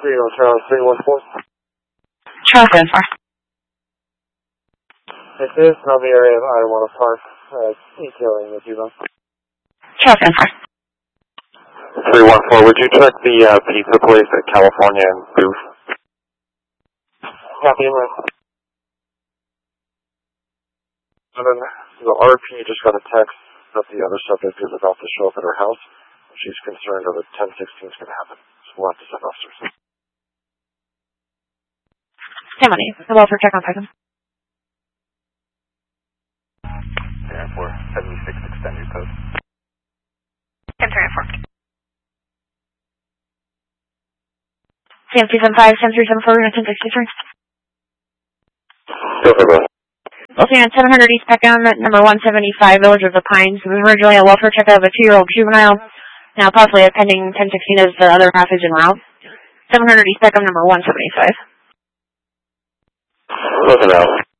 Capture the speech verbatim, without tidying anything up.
Zero, Charles, three one four. Charles seven four. This is from the area of Iowa Park, uh, detailing with you, though. Charles seven four. three one four, would you check the uh, pizza place at California and Booth? Copy in right. And then the R P just got a text that the other subject is about to show up at her house. She's concerned that the ten sixteen is going to happen. So we'll have to send officers. ten one eight. The welfare check on Python. ten four, seventy-six, extend your code. ten three four. Sam three seven five, Sam three seven four, ten sixty-three. Go for both. Looking at seven hundred East Peckham, number one seventy-five, Village of the Pines. It was originally a welfare check of a two-year-old juvenile. Now possibly a pending ten sixteen as the other half is en route. seven hundred East Peckham, number one seventy-five. Looking out.